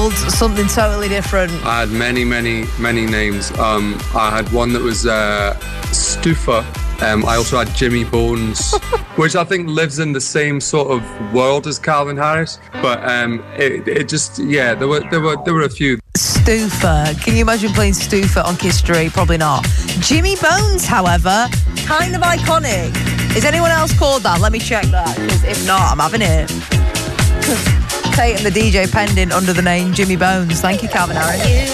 Something totally different. I had many names. I had one that was Stufa. I also had Jimmy Bones, which I think lives in the same sort of world as Calvin Harris. But it just, yeah, there were a few. Stufa. Can you imagine playing Stufa on Kiss Street? Probably not. Jimmy Bones, however, kind of iconic. Is anyone else called that? Let me check that, because if not, I'm having it. Tate and the DJ pending under the name Jimmy Bones. Thank you, Calvin Harris.